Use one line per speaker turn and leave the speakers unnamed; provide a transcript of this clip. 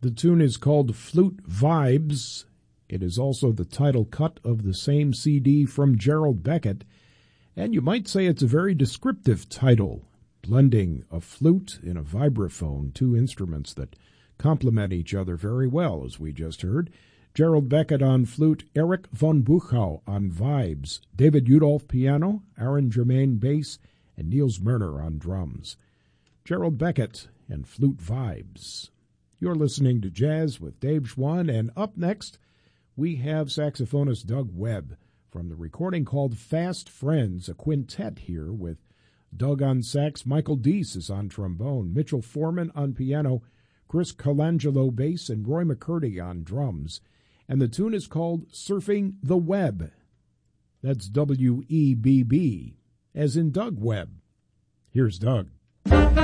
The tune is called Flute Vibes. It is also the title cut of the same CD from Gerald Beckett, and you might say it's a very descriptive title, blending a flute and a vibraphone, two instruments that complement each other very well, as we just heard. Gerald Beckett on flute, Eric von Buchau on vibes, David Udolph piano, Aaron Germain bass, and Niels Merner on drums. Gerald Beckett and Flute Vibes. You're listening to Jazz with Dave Schwann, and up next we have saxophonist Doug Webb from the recording called Fast Friends, a quintet here with Doug on sax, Michael Deese is on trombone, Mitchell Foreman on piano, Chris Colangelo bass, and Roy McCurdy on drums. And the tune is called Surfing the Web. That's W-E-B-B, as in Doug Webb. Here's Doug.